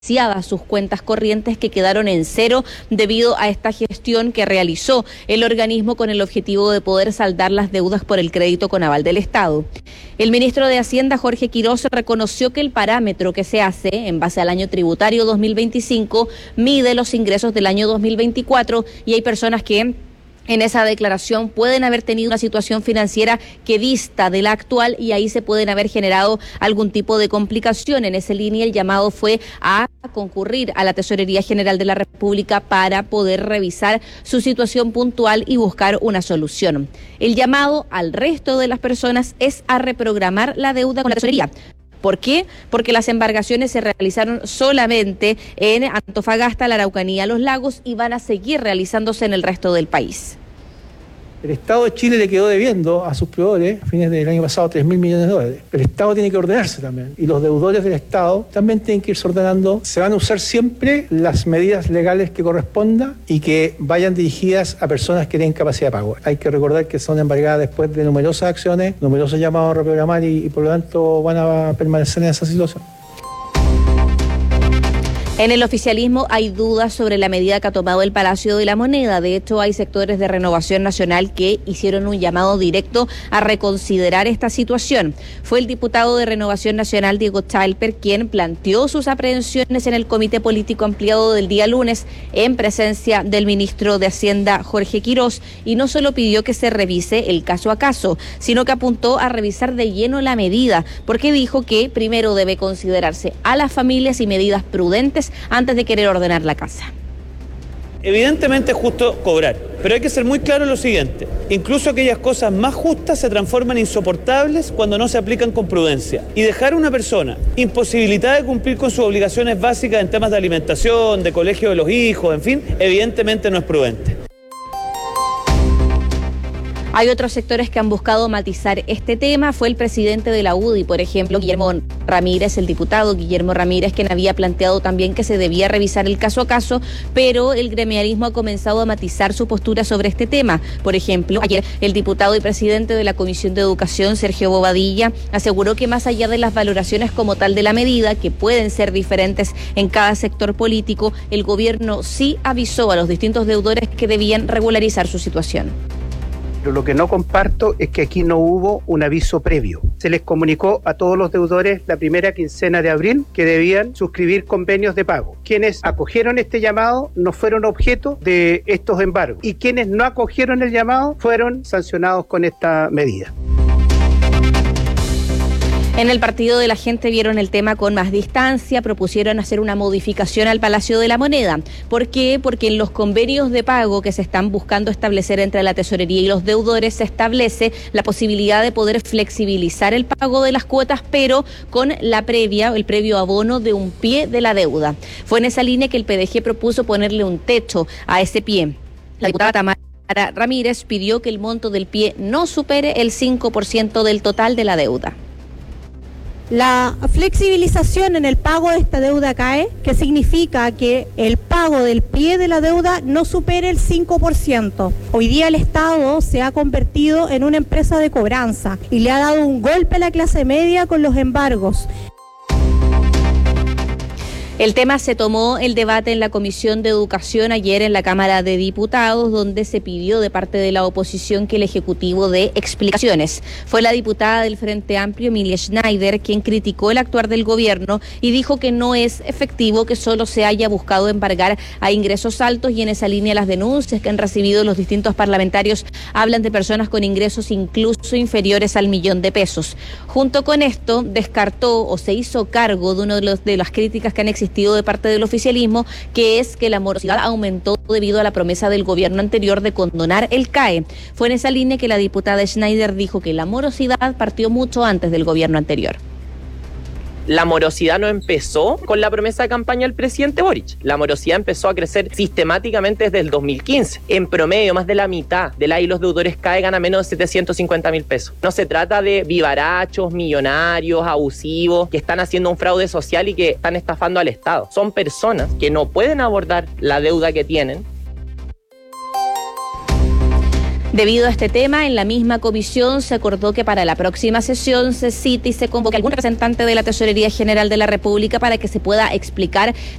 sus cuentas corrientes que quedaron en cero debido a esta gestión que realizó el organismo con el objetivo de poder saldar las deudas por el crédito con aval del Estado. El ministro de Hacienda, Jorge Quiroz, reconoció que el parámetro que se hace en base al año tributario 2025 mide los ingresos del año 2024 y hay personas que en esa declaración pueden haber tenido una situación financiera que dista de la actual y ahí se pueden haber generado algún tipo de complicación. En esa línea el llamado fue a concurrir a la Tesorería General de la República para poder revisar su situación puntual y buscar una solución. El llamado al resto de las personas es a reprogramar la deuda con la Tesorería. ¿Por qué? Porque las embargaciones se realizaron solamente en Antofagasta, la Araucanía, Los Lagos y van a seguir realizándose en el resto del país. El Estado de Chile le quedó debiendo a sus proveedores a fines del año pasado $3.000 millones. El Estado tiene que ordenarse también y los deudores del Estado también tienen que irse ordenando. Se van a usar siempre las medidas legales que correspondan y que vayan dirigidas a personas que tienen capacidad de pago. Hay que recordar que son embargadas después de numerosas acciones, numerosos llamados a reprogramar y por lo tanto van a permanecer en esa situación. En el oficialismo hay dudas sobre la medida que ha tomado el Palacio de la Moneda. De hecho, hay sectores de Renovación Nacional que hicieron un llamado directo a reconsiderar esta situación. Fue el diputado de Renovación Nacional, Diego Chalper, quien planteó sus aprehensiones en el Comité Político Ampliado del día lunes en presencia del ministro de Hacienda, Jorge Quiroz, y no solo pidió que se revise el caso a caso, sino que apuntó a revisar de lleno la medida, porque dijo que primero debe considerarse a las familias y medidas prudentes antes de querer ordenar la casa. Evidentemente es justo cobrar, pero hay que ser muy claro en lo siguiente: incluso aquellas cosas más justas se transforman en insoportables cuando no se aplican con prudencia. Y dejar a una persona imposibilitada de cumplir con sus obligaciones básicas en temas de alimentación, de colegio de los hijos, en fin, evidentemente no es prudente. Hay otros sectores que han buscado matizar este tema. Fue el presidente de la UDI, por ejemplo, Guillermo Ramírez, el diputado Guillermo Ramírez, quien había planteado también que se debía revisar el caso a caso, pero el gremialismo ha comenzado a matizar su postura sobre este tema. Por ejemplo, ayer el diputado y presidente de la Comisión de Educación, Sergio Bobadilla, aseguró que más allá de las valoraciones como tal de la medida, que pueden ser diferentes en cada sector político, el gobierno sí avisó a los distintos deudores que debían regularizar su situación. Pero lo que no comparto es que aquí no hubo un aviso previo. Se les comunicó a todos los deudores la primera quincena de abril que debían suscribir convenios de pago. Quienes acogieron este llamado no fueron objeto de estos embargos y quienes no acogieron el llamado fueron sancionados con esta medida. En el Partido de la Gente vieron el tema con más distancia, propusieron hacer una modificación al Palacio de la Moneda. ¿Por qué? Porque en los convenios de pago que se están buscando establecer entre la Tesorería y los deudores se establece la posibilidad de poder flexibilizar el pago de las cuotas, pero con el previo abono de un pie de la deuda. Fue en esa línea que el PDG propuso ponerle un techo a ese pie. La diputada Tamara Ramírez pidió que el monto del pie no supere el 5% del total de la deuda. La flexibilización en el pago de esta deuda cae, que significa que el pago del pie de la deuda no supere el 5%. Hoy día el Estado se ha convertido en una empresa de cobranza y le ha dado un golpe a la clase media con los embargos. El tema se tomó el debate en la Comisión de Educación ayer en la Cámara de Diputados, donde se pidió de parte de la oposición que el Ejecutivo dé explicaciones. Fue la diputada del Frente Amplio, Emilia Schneider, quien criticó el actuar del gobierno y dijo que no es efectivo que solo se haya buscado embargar a ingresos altos, y en esa línea las denuncias que han recibido los distintos parlamentarios hablan de personas con ingresos incluso inferiores al $1.000.000. Junto con esto, descartó o se hizo cargo de una de las críticas que han existido de parte del oficialismo, que es que la morosidad aumentó debido a la promesa del gobierno anterior de condonar el CAE. Fue en esa línea que la diputada Schneider dijo que la morosidad partió mucho antes del gobierno anterior. La morosidad no empezó con la promesa de campaña del presidente Boric. La morosidad empezó a crecer sistemáticamente desde el 2015. En promedio, más de la mitad de los deudores CAE gana menos de $750.000. No se trata de vivarachos, millonarios, abusivos, que están haciendo un fraude social y que están estafando al Estado. Son personas que no pueden abordar la deuda que tienen. Debido a este tema, en la misma comisión se acordó que para la próxima sesión se cite y se convoque a algún representante de la Tesorería General de la República para que se pueda explicar